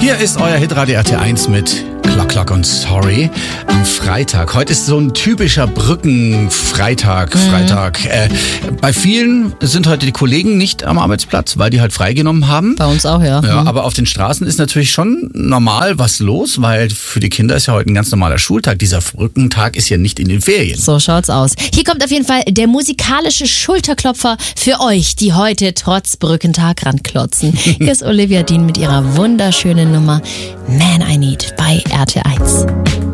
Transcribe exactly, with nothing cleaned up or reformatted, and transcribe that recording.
Hier ist euer Hitradio R T eins mit Clock Clock und Sorry am Freitag. Heute ist so ein typischer Brückenfreitag. Mhm. Freitag. Äh, bei vielen sind heute die Kollegen nicht am Arbeitsplatz, weil die halt freigenommen haben. Bei uns auch, ja. Ja, mhm. aber auf den Straßen ist natürlich schon normal was los, weil für die Kinder ist ja heute ein ganz normaler Schultag. Dieser Brückentag ist ja nicht in den Ferien. So schaut's aus. Hier kommt auf jeden Fall der musikalische Schulterklopfer für euch, die heute trotz Brückentag ranklotzen. Hier ist Olivia Dean mit ihrer wunderschönen Nummer Man I Need bei R T eins.